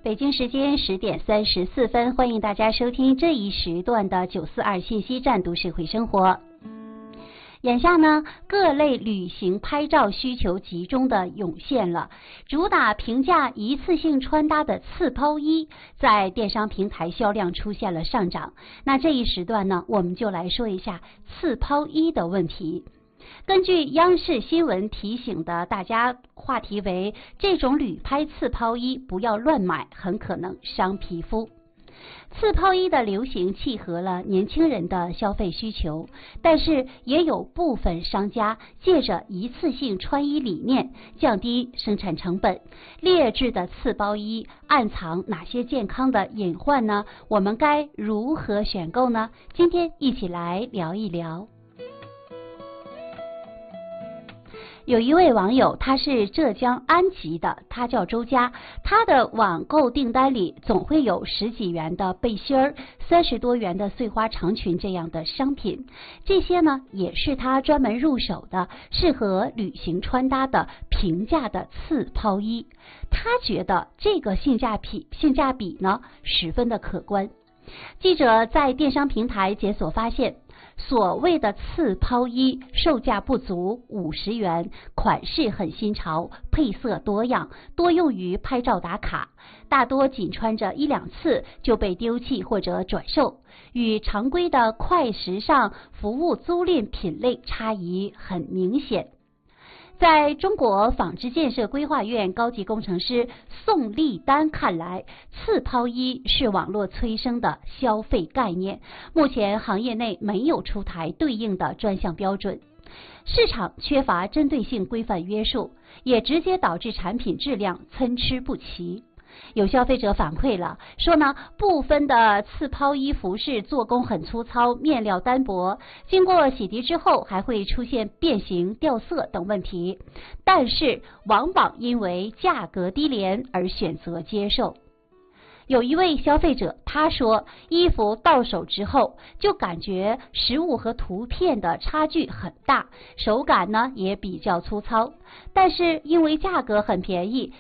北京时间10点34分，欢迎大家收听这一时段的942信息站都市会生活。眼下呢，各类旅行拍照需求集中的涌现了，主打平价一次性穿搭的次抛衣在电商平台销量出现了上涨。那这一时段呢，我们就来说一下次抛衣的问题。根据央视新闻提醒的大家，话题为这种旅拍次抛衣不要乱买，很可能伤皮肤。次抛衣的流行契合了年轻人的消费需求，但是也有部分商家借着一次性穿衣理念降低生产成本，劣质的次包衣暗藏哪些健康的隐患呢？我们该如何选购呢？今天一起来聊一聊。有一位网友，他是浙江安吉的，他叫周佳，他的网购订单里总会有10几元的背心儿，30多元的碎花长裙这样的商品，这些呢也是他专门入手的，适合旅行穿搭的平价的次抛衣。他觉得这个性价比呢十分的可观。记者在电商平台检索发现，所谓的次抛衣售价不足50元，款式很新潮，配色多样，多用于拍照打卡，大多仅穿着1、2次就被丢弃或者转售，与常规的快时尚服务租赁品类差异很明显。在中国纺织建设规划院高级工程师宋立丹看来，次抛衣是网络催生的消费概念，目前行业内没有出台对应的专项标准，市场缺乏针对性规范约束，也直接导致产品质量参差不齐。有消费者反馈了，说呢，部分的次抛衣服饰做工很粗糙，面料单薄，经过洗涤之后还会出现变形、掉色等问题，但是往往因为价格低廉而选择接受。有一位消费者他说，衣服到手之后就感觉实物和图片的差距很大，手感呢也比较粗糙，但是因为价格很便宜，